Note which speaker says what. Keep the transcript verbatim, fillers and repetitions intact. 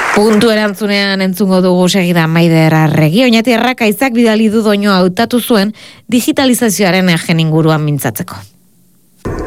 Speaker 1: Puntu erantzunean entzungo dugu segida Maider Arregi. Oñati Arrakaizak bidali du doinua hautatu zuen digitalizazioaren egen inguruan mintzatzeko.